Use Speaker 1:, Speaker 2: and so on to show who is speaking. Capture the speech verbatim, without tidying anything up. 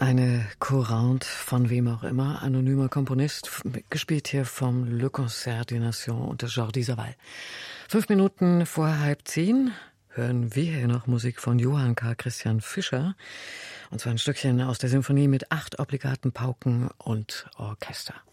Speaker 1: Eine Courante von wem auch immer, anonymer Komponist, gespielt hier vom Le Concert des Nations unter Jordi Savall. Fünf Minuten vor halb zehn hören wir hier noch Musik von Johann Carl Christian Fischer. Und zwar ein Stückchen aus der Symphonie mit acht obligaten Pauken und Orchester.